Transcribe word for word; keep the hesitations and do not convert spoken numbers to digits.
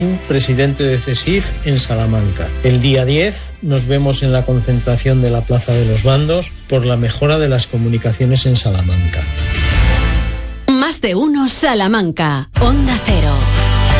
presidente de CESIF en Salamanca. El día diez nos vemos en la concentración de la Plaza de los Bandos por la mejora de las comunicaciones en Salamanca. Más de uno Salamanca. Onda Cero.